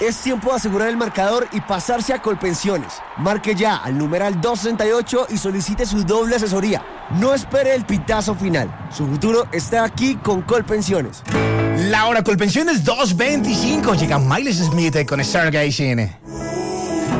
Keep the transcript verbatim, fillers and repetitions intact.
Es tiempo de asegurar el marcador y pasarse a Colpensiones. Marque ya al numeral doscientos sesenta y ocho y solicite su doble asesoría. No espere el pitazo final. Su futuro está aquí con Colpensiones. La hora Colpensiones dos veinticinco. Llega Miles Smith con Stargazing.